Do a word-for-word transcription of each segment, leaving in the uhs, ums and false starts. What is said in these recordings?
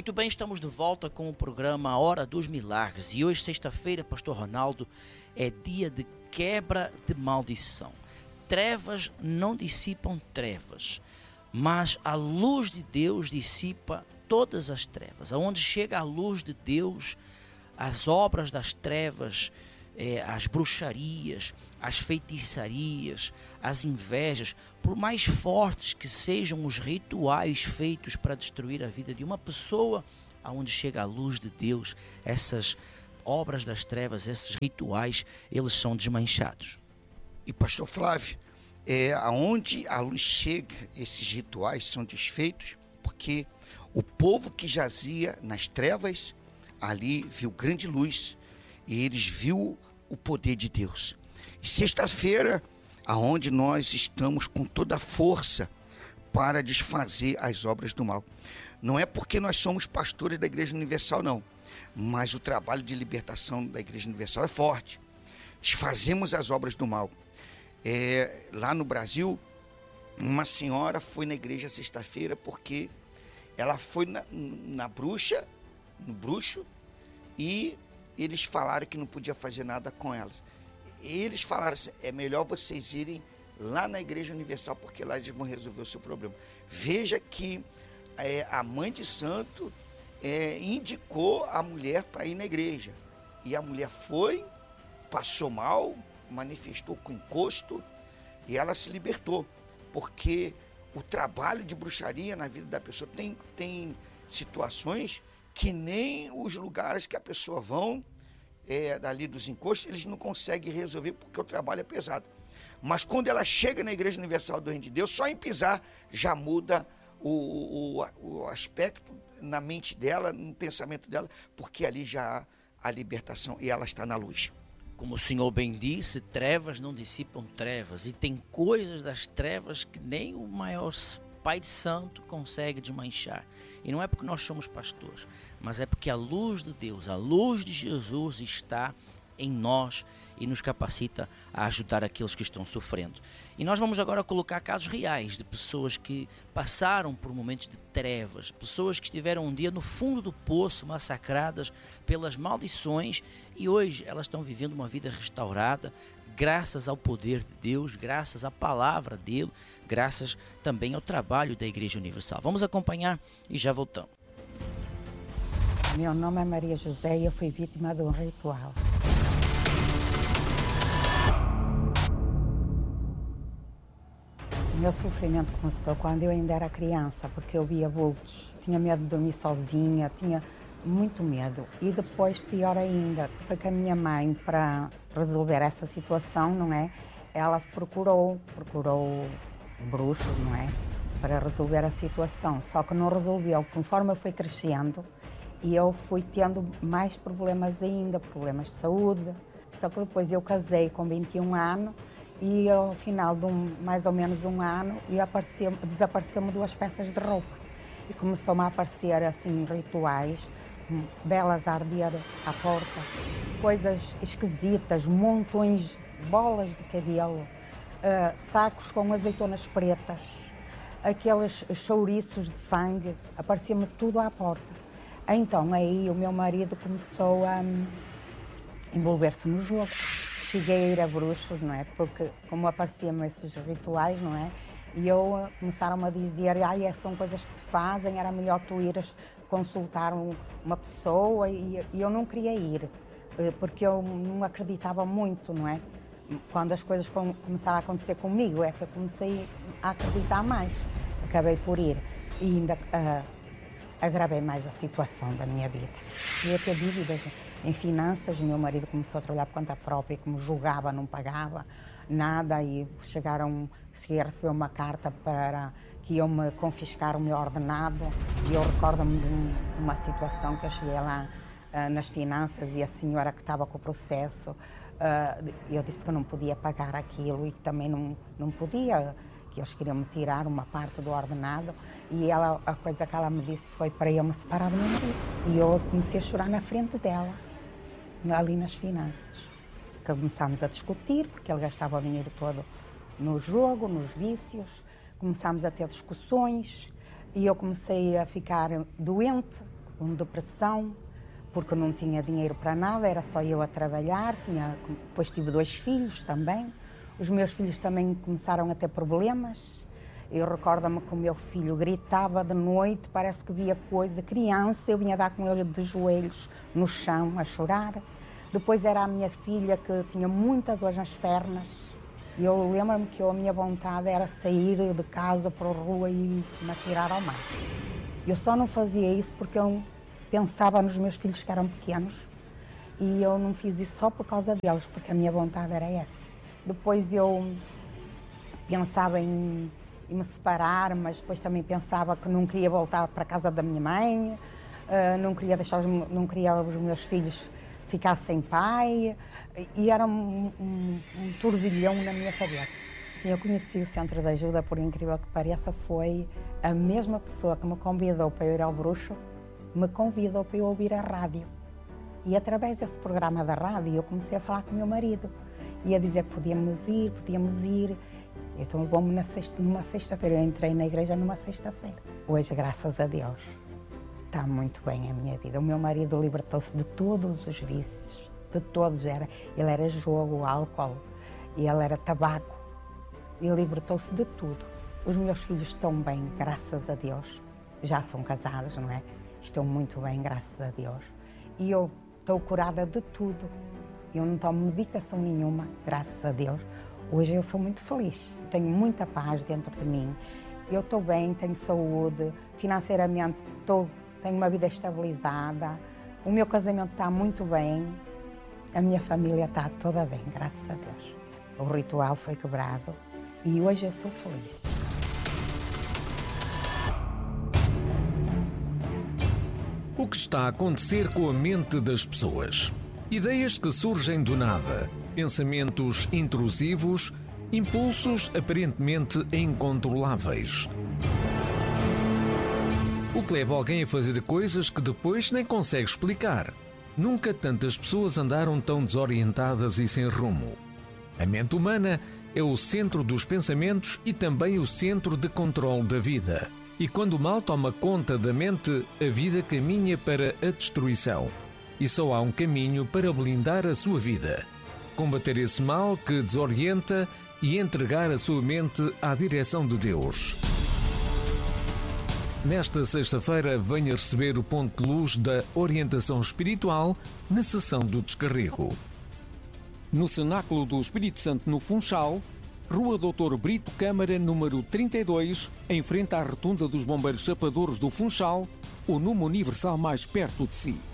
Muito bem, estamos de volta com o programa A Hora dos Milagres e hoje, sexta-feira, Pastor Ronaldo, é dia de quebra de maldição. Trevas não dissipam trevas, mas a luz de Deus dissipa todas as trevas. Aonde chega a luz de Deus, as obras das trevas, é, as bruxarias, as feitiçarias, as invejas, por mais fortes que sejam os rituais feitos para destruir a vida de uma pessoa, aonde chega a luz de Deus, essas obras das trevas, esses rituais, eles são desmanchados. E pastor Flávio, é, aonde a luz chega, esses rituais são desfeitos, porque o povo que jazia nas trevas, ali viu grande luz, e eles viu o poder de Deus. E sexta-feira, aonde nós estamos com toda a força para desfazer as obras do mal. Não é porque nós somos pastores da Igreja Universal, não, mas o trabalho de libertação da Igreja Universal é forte. Desfazemos as obras do mal. É, lá no Brasil, uma senhora foi na igreja sexta-feira porque ela foi na, na bruxa, no bruxo, e eles falaram que não podia fazer nada com elas. Eles falaram assim, é melhor vocês irem lá na Igreja Universal, porque lá eles vão resolver o seu problema. Veja que é, a mãe de santo é, indicou a mulher para ir na igreja. E a mulher foi, passou mal, manifestou com encosto, e ela se libertou. Porque o trabalho de bruxaria na vida da pessoa tem, tem situações que nem os lugares que a pessoa vão, é, dali dos encostos, eles não conseguem resolver porque o trabalho é pesado. Mas quando ela chega na Igreja Universal do Reino de Deus, só em pisar já muda o, o, o aspecto na mente dela, no pensamento dela, porque ali já há a libertação e ela está na luz. Como o Senhor bem disse, trevas não dissipam trevas, e tem coisas das trevas que nem o maior Pai Santo consegue desmanchar. E não é porque nós somos pastores, mas é porque a luz de Deus, a luz de Jesus está em nós e nos capacita a ajudar aqueles que estão sofrendo. E nós vamos agora colocar casos reais de pessoas que passaram por momentos de trevas, pessoas que estiveram um dia no fundo do poço, massacradas pelas maldições, e hoje elas estão vivendo uma vida restaurada, graças ao poder de Deus, graças à palavra dele, graças também ao trabalho da Igreja Universal. Vamos acompanhar e já voltamos. Meu nome é Maria José e eu fui vítima de um ritual. O meu sofrimento começou quando eu ainda era criança, porque eu via vultos, tinha medo de dormir sozinha, tinha muito medo. E depois, pior ainda, foi que a minha mãe, para resolver essa situação, não é? Ela procurou, procurou bruxos, não é? Para resolver a situação, só que não resolveu. Conforme eu fui crescendo, e eu fui tendo mais problemas ainda, problemas de saúde. Só que depois eu casei com vinte e um anos, e ao final de um, mais ou menos um ano, e apareceu, desapareceu-me duas peças de roupa. E começou-me a aparecer assim rituais, velas a arder à porta, coisas esquisitas, montões de bolas de cabelo, uh, sacos com azeitonas pretas, aqueles chouriços de sangue, aparecia-me tudo à porta. Então aí o meu marido começou a um, envolver-se no jogo. Cheguei a ir a bruxos, não é? Porque como apareciam esses rituais, não é? E eu começaram a dizer, ai, são coisas que te fazem, era melhor tu ires consultar um, uma pessoa, e, e eu não queria ir, porque eu não acreditava muito, não é? Quando as coisas com, começaram a acontecer comigo, é que eu comecei a acreditar mais. Acabei por ir e ainda uh, agravei mais a situação da minha vida. Eu ia ter dívidas em finanças, meu marido começou a trabalhar por conta própria, como julgava, não pagava nada, e chegaram, cheguei a receber uma carta para que iam me confiscar o meu ordenado, e eu recordo-me de, um, de uma situação que eu cheguei lá uh, nas finanças, e a senhora que estava com o processo, uh, eu disse que não podia pagar aquilo, e também não, não podia, que eles queriam me tirar uma parte do ordenado, e ela, a coisa que ela me disse foi para eu me separar do meu marido. E eu comecei a chorar na frente dela, ali nas finanças. Começámos a discutir, porque ele gastava o dinheiro todo no jogo, nos vícios. Começámos a ter discussões e eu comecei a ficar doente, com depressão, porque não tinha dinheiro para nada, era só eu a trabalhar, tinha, depois tive dois filhos também. Os meus filhos também começaram a ter problemas. Eu recordo-me que o meu filho gritava de noite, parece que via coisa, criança, eu vinha dar com ele de joelhos no chão a chorar. Depois era a minha filha que tinha muita dor nas pernas. E eu lembro-me que eu, a minha vontade era sair de casa para a rua e me atirar ao mar. Eu só não fazia isso porque eu pensava nos meus filhos que eram pequenos e eu não fiz isso só por causa deles, porque a minha vontade era essa. Depois eu pensava em, em me separar, mas depois também pensava que não queria voltar para a casa da minha mãe, uh, não queria deixar os, não queria os meus filhos ficar sem pai, e era um, um, um turbilhão na minha cabeça. Sim, eu conheci o Centro de Ajuda, por incrível que pareça, foi a mesma pessoa que me convidou para eu ir ao Bruxo, me convidou para eu ouvir a rádio. E através desse programa da rádio eu comecei a falar com o meu marido. E a dizer que podíamos ir, podíamos ir. Então vamos na sexta, numa sexta-feira. Eu entrei na igreja numa sexta-feira. Hoje, graças a Deus, está muito bem a minha vida. O meu marido libertou-se de todos os vícios, de todos. Era, ele era jogo, álcool, e ele era tabaco. E libertou-se de tudo. Os meus filhos estão bem, graças a Deus. Já são casados, não é? Estão muito bem, graças a Deus. E eu estou curada de tudo. Eu não tomo medicação nenhuma, graças a Deus. Hoje eu sou muito feliz. Tenho muita paz dentro de mim. Eu estou bem, tenho saúde. Financeiramente estou, tenho uma vida estabilizada. O meu casamento está muito bem. A minha família está toda bem, graças a Deus. O ritual foi quebrado e hoje eu sou feliz. O que está a acontecer com a mente das pessoas? Ideias que surgem do nada, pensamentos intrusivos, impulsos aparentemente incontroláveis. O que leva alguém a fazer coisas que depois nem consegue explicar. Nunca tantas pessoas andaram tão desorientadas e sem rumo. A mente humana é o centro dos pensamentos e também o centro de controle da vida. E quando o mal toma conta da mente, a vida caminha para a destruição. E só há um caminho para blindar a sua vida. Combater esse mal que desorienta e entregar a sua mente à direção de Deus. Nesta sexta-feira, venha receber o ponto de luz da orientação espiritual na sessão do descarrego. No Cenáculo do Espírito Santo, no Funchal, Rua doutor Brito Câmara, número trinta e dois, em frente à Rotunda dos Bombeiros Chapadores do Funchal, o número universal mais perto de si.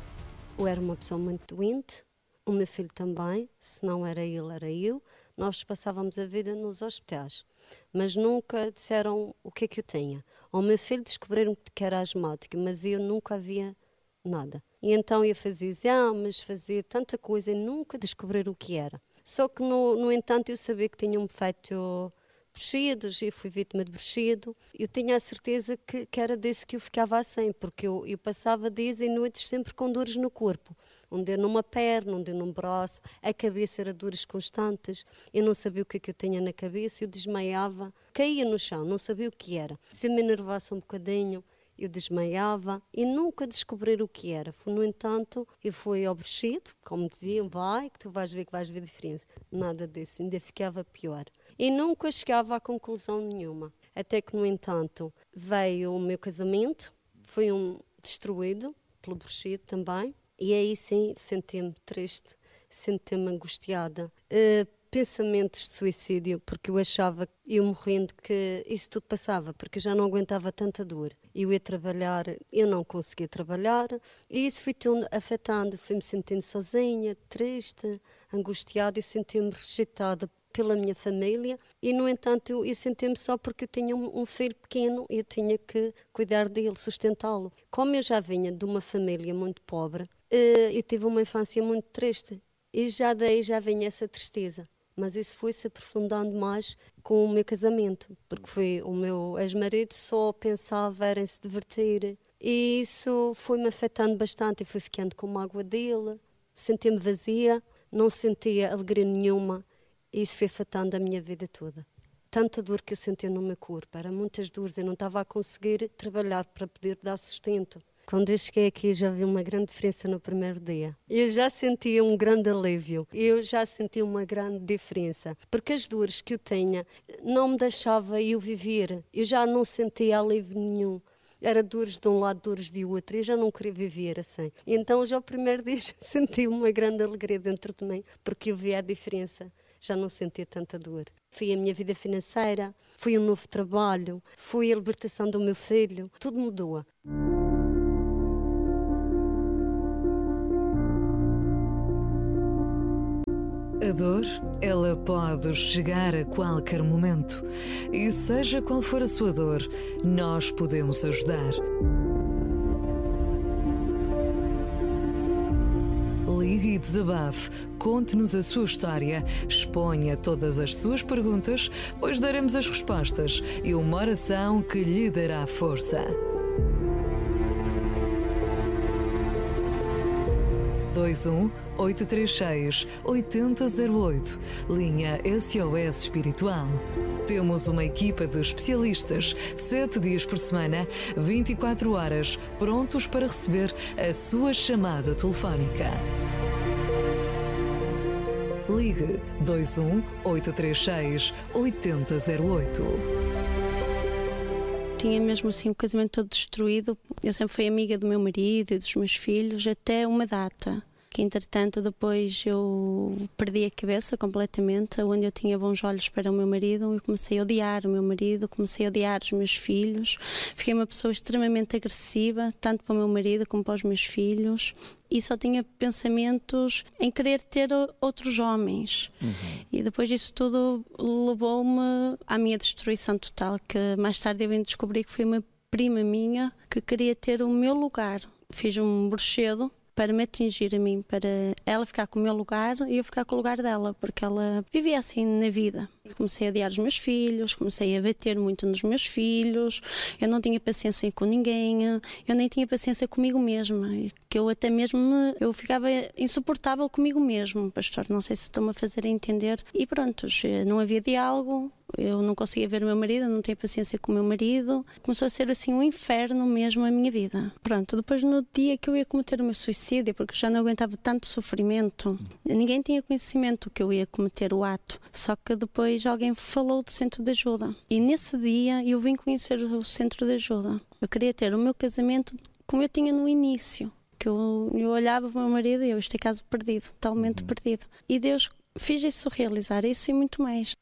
Eu era uma pessoa muito doente, o meu filho também, se não era ele, era eu. Nós passávamos a vida nos hospitais, mas nunca disseram o que é que eu tinha. Ao meu filho descobriram que era asmático, mas eu nunca havia nada. E então eu fazia exames, fazia tanta coisa e nunca descobriram o que era. Só que, no, no entanto, eu sabia que tinham-me feito bruxidos, eu fui vítima de bruxido. Eu tinha a certeza que, que era desse que eu ficava assim, porque eu, eu passava dias e noites sempre com dores no corpo. Um dia numa perna, um dia num braço, a cabeça era dores constantes. Eu não sabia o que é que eu tinha na cabeça, eu desmaiava, caía no chão, não sabia o que era. Se eu me enervasse um bocadinho, eu desmaiava e nunca descobriram o que era. No entanto, eu fui ao bruxido, como diziam, vai, que tu vais ver que vais ver a diferença. Nada disso, ainda ficava pior. E nunca chegava a conclusão nenhuma. Até que, no entanto, veio o meu casamento, foi um destruído pelo bruxido também. E aí sim, senti-me triste, senti-me angustiada. Uh, pensamentos de suicídio, porque eu achava, eu morrendo, que isso tudo passava, porque eu já não aguentava tanta dor. Eu ia trabalhar, eu não conseguia trabalhar, e isso foi tudo afetando. Fui-me sentindo sozinha, triste, angustiada, e senti-me rejeitada pela minha família, e no entanto eu, eu senti-me só porque eu tinha um, um filho pequeno e eu tinha que cuidar dele, sustentá-lo. Como eu já vinha de uma família muito pobre, eu tive uma infância muito triste, e já daí já vinha essa tristeza. Mas isso foi se aprofundando mais com o meu casamento, porque foi o meu ex-marido só pensava era em se divertir. E isso foi-me afetando bastante. Eu fui ficando com mágoa dele, sentia-me vazia, não sentia alegria nenhuma. E isso foi afetando a minha vida toda. Tanta dor que eu sentia no meu corpo, eram muitas dores, eu não estava a conseguir trabalhar para poder dar sustento. Quando eu cheguei aqui já vi uma grande diferença no primeiro dia. Eu já sentia um grande alívio, eu já senti uma grande diferença, porque as dores que eu tinha não me deixavam eu viver, eu já não sentia alívio nenhum. Era dores de um lado, dores de outro, eu já não queria viver assim. Então já o primeiro dia já senti uma grande alegria dentro de mim, porque eu vi a diferença, já não sentia tanta dor. Foi a minha vida financeira, foi um novo trabalho, foi a libertação do meu filho, tudo mudou. A dor, ela pode chegar a qualquer momento. E seja qual for a sua dor, nós podemos ajudar. Ligue e desabafe, conte-nos a sua história, exponha todas as suas perguntas, pois daremos as respostas e uma oração que lhe dará força. dois um oito três seis oito zero zero oito, linha S O S Espiritual. Temos uma equipa de especialistas, sete dias por semana, vinte e quatro horas, prontos para receber a sua chamada telefónica. Ligue dois um oito três seis oito zero zero oito. Tinha mesmo assim o casamento todo destruído. Eu sempre fui amiga do meu marido e dos meus filhos até uma data, que entretanto depois eu perdi a cabeça completamente, onde eu tinha bons olhos para o meu marido, eu comecei a odiar o meu marido, comecei a odiar os meus filhos, fiquei uma pessoa extremamente agressiva, tanto para o meu marido como para os meus filhos, e só tinha pensamentos em querer ter outros homens. Uhum. E depois disso tudo levou-me à minha destruição total, que mais tarde eu vim descobrir que foi uma prima minha que queria ter o meu lugar. Fiz um bruxedo para me atingir a mim, para ela ficar com o meu lugar e eu ficar com o lugar dela, porque ela vivia assim na vida. Comecei a odiar os meus filhos, comecei a bater muito nos meus filhos, eu não tinha paciência com ninguém, eu nem tinha paciência comigo mesma, que eu até mesmo, eu ficava insuportável comigo mesmo, pastor, não sei se estou-me a fazer entender. E pronto, não havia diálogo, eu não conseguia ver o meu marido, não tinha paciência com o meu marido, começou a ser assim um inferno mesmo a minha vida. Pronto, depois no dia que eu ia cometer o meu suicídio, porque já não aguentava tanto sofrimento, ninguém tinha conhecimento que eu ia cometer o ato, só que depois alguém falou do centro de ajuda e nesse dia eu vim conhecer o centro de ajuda. Eu queria ter o meu casamento como eu tinha no início, que eu, eu olhava para o meu marido e eu, este é caso perdido, totalmente uhum. perdido. E Deus fez isso realizar, isso e muito mais.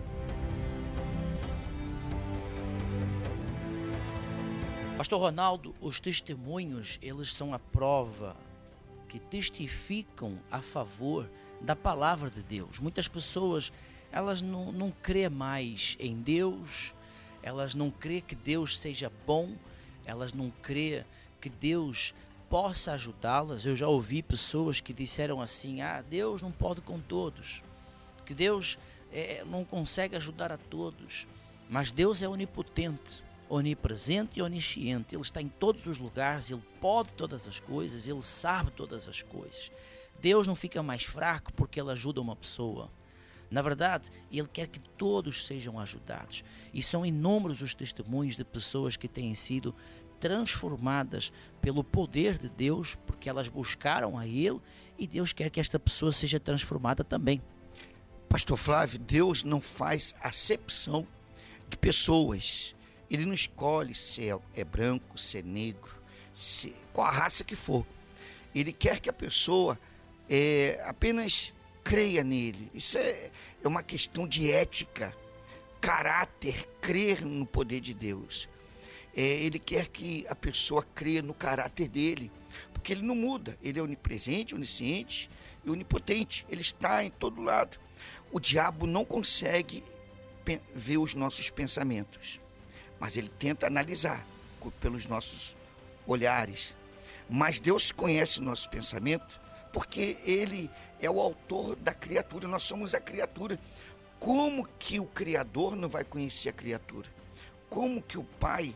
Pastor Ronaldo, os testemunhos, eles são a prova que testificam a favor da palavra de Deus. Muitas pessoas, elas não, não crêem mais em Deus, elas não crêem que Deus seja bom, elas não crêem que Deus possa ajudá-las. Eu já ouvi pessoas que disseram assim, ah, Deus não pode com todos, que Deus é, não consegue ajudar a todos, mas Deus é onipotente, onipresente e onisciente, Ele está em todos os lugares, Ele pode todas as coisas, Ele sabe todas as coisas. Deus não fica mais fraco porque Ele ajuda uma pessoa. Na verdade, Ele quer que todos sejam ajudados. E são inúmeros os testemunhos de pessoas que têm sido transformadas pelo poder de Deus, porque elas buscaram a Ele e Deus quer que esta pessoa seja transformada também. Pastor Flávio, Deus não faz acepção de pessoas. Ele não escolhe se é, é branco, se é negro, se, qual a raça que for. Ele quer que a pessoa é, apenas creia nele. Isso é, é uma questão de ética, caráter, crer no poder de Deus. É, ele quer que a pessoa creia no caráter dele, porque ele não muda. Ele é onipresente, onisciente e onipotente. Ele está em todo lado. O diabo não consegue ver os nossos pensamentos, mas ele tenta analisar pelos nossos olhares. Mas Deus conhece o nosso pensamento, porque Ele é o autor da criatura, nós somos a criatura. Como que o Criador não vai conhecer a criatura? Como que o Pai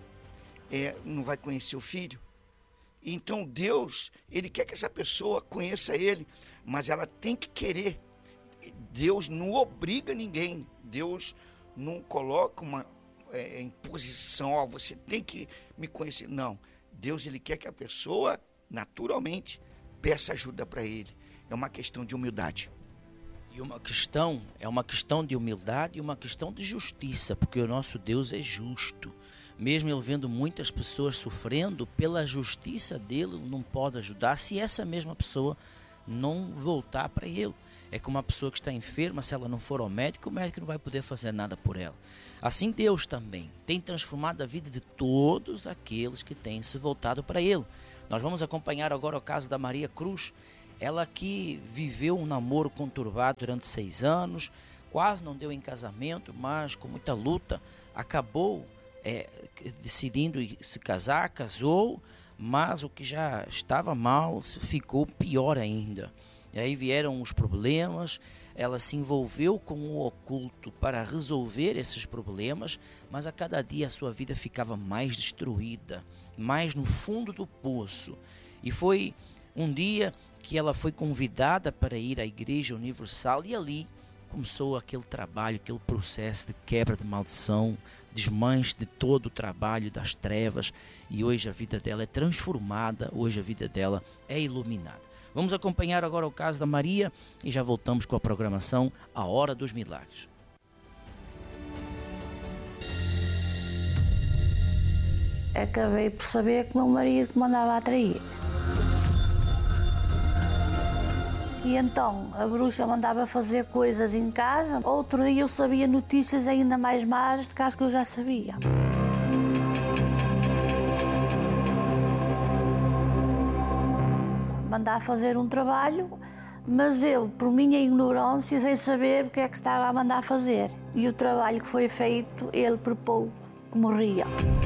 é, não vai conhecer o Filho? Então Deus, Ele quer que essa pessoa conheça Ele, mas ela tem que querer. Deus não obriga ninguém, Deus não coloca uma É, em posição, ó, você tem que me conhecer. Não, Deus ele quer que a pessoa, naturalmente, peça ajuda para ele. É uma questão de humildade. E uma questão, é uma questão de humildade e uma questão de justiça, porque o nosso Deus é justo. Mesmo ele vendo muitas pessoas sofrendo, pela justiça dele não pode ajudar se essa mesma pessoa não voltar para ele. É como uma pessoa que está enferma, se ela não for ao médico, o médico não vai poder fazer nada por ela. Assim Deus também tem transformado a vida de todos aqueles que têm se voltado para ele. Nós vamos acompanhar agora o caso da Maria Cruz. Ela que viveu um namoro conturbado durante seis anos, quase não deu em casamento, mas com muita luta acabou é, decidindo se casar, casou, mas o que já estava mal ficou pior ainda. E aí vieram os problemas, ela se envolveu com o oculto para resolver esses problemas, mas a cada dia a sua vida ficava mais destruída, mais no fundo do poço. E foi um dia que ela foi convidada para ir à Igreja Universal e ali começou aquele trabalho, aquele processo de quebra de maldição, desmanche de todo o trabalho das trevas, e hoje a vida dela é transformada, hoje a vida dela é iluminada. Vamos acompanhar agora o caso da Maria e já voltamos com a programação A Hora dos Milagres. Acabei por saber que meu marido me mandava a trair. E então a bruxa mandava fazer coisas em casa. Outro dia eu sabia notícias ainda mais más de caso que eu já sabia. Mandava fazer um trabalho, mas eu, por minha ignorância, sem saber o que é que estava a mandar fazer. E o trabalho que foi feito, ele por pouco que morria.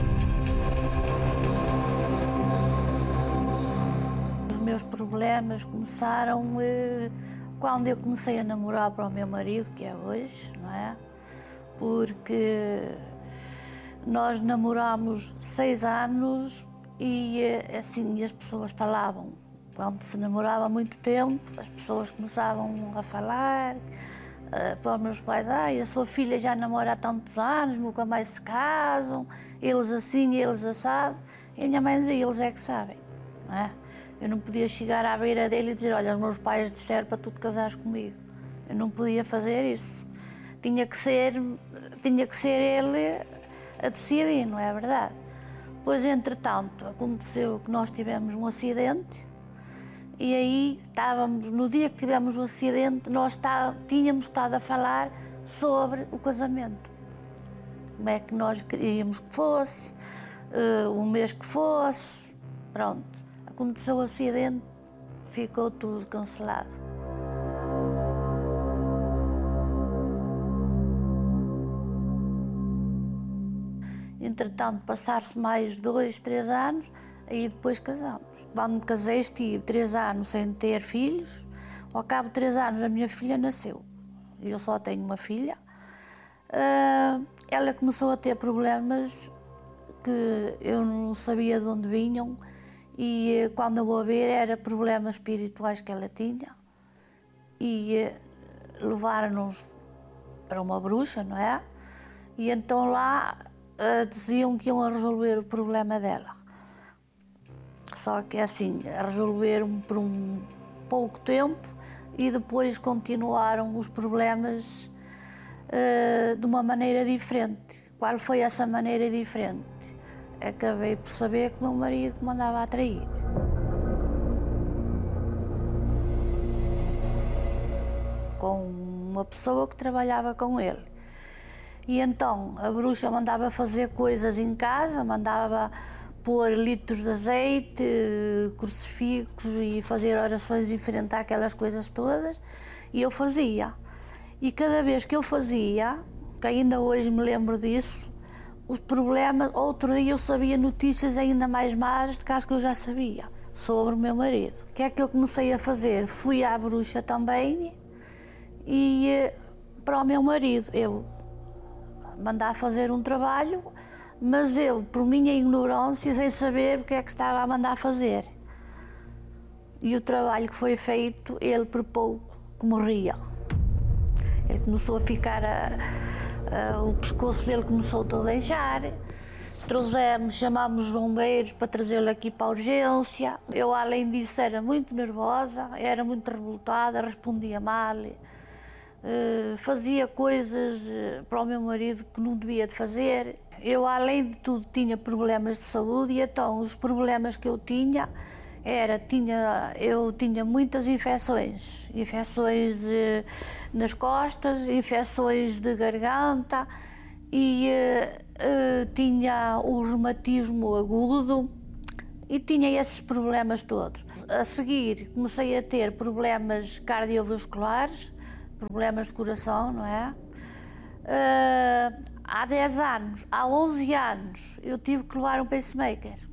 Os meus problemas começaram eh, quando eu comecei a namorar para o meu marido, que é hoje, não é? Porque nós namorámos seis anos e assim as pessoas falavam. Quando se namorava há muito tempo, as pessoas começavam a falar uh, para os meus pais: ah, a sua filha já namora há tantos anos, nunca mais se casam, eles assim, eles assado. E a minha mãe dizia: eles é que sabem, não é? Eu não podia chegar à beira dele e dizer: olha, os meus pais disseram para tu te casares comigo. Eu não podia fazer isso. Tinha que ser, tinha que ser ele a decidir, não é verdade? Pois, entretanto, aconteceu que nós tivemos um acidente. E aí estávamos, no dia que tivemos o acidente, nós tá, tínhamos estado a falar sobre o casamento. Como é que nós queríamos que fosse, uh, um mês que fosse, pronto. Aconteceu o acidente, ficou tudo cancelado. Entretanto, passaram-se mais dois, três anos, aí depois casamos. Quando me casei, estive três anos sem ter filhos. Ao cabo de três anos, a minha filha nasceu. Eu só tenho uma filha. Uh, ela começou a ter problemas que eu não sabia de onde vinham. E quando eu vou a ver, eram problemas espirituais que ela tinha. E uh, levaram-nos para uma bruxa, não é? E então lá uh, diziam que iam a resolver o problema dela. Só que assim, resolveram por um pouco tempo e depois continuaram os problemas uh, de uma maneira diferente. Qual foi essa maneira diferente? Acabei por saber que o meu marido me mandava a trair. Com uma pessoa que trabalhava com ele. E então a bruxa mandava fazer coisas em casa, mandava pôr litros de azeite, crucifixos e fazer orações e enfrentar aquelas coisas todas. E eu fazia. E cada vez que eu fazia, que ainda hoje me lembro disso, os problemas, outro dia eu sabia notícias ainda mais más de caso que eu já sabia, sobre o meu marido. O que é que eu comecei a fazer? Fui à bruxa também e para o meu marido eu mandava fazer um trabalho, mas eu, por minha ignorância, sem saber o que é que estava a mandar fazer. E o trabalho que foi feito, ele por pouco que morria. Ele começou a ficar, a, a, o pescoço dele começou todo a inchar, Trouxemos, chamámos os bombeiros para trazê-lo aqui para a urgência. Eu, além disso, era muito nervosa, era muito revoltada, respondia mal, fazia coisas para o meu marido que não devia de fazer. Eu, além de tudo, tinha problemas de saúde e então os problemas que eu tinha era, tinha, eu tinha muitas infecções, infecções nas costas, infecções de garganta e uh, tinha o reumatismo agudo e tinha esses problemas todos. A seguir comecei a ter problemas cardiovasculares, problemas de coração, não é? Uh, há dez anos, há onze anos, eu tive que levar um pacemaker.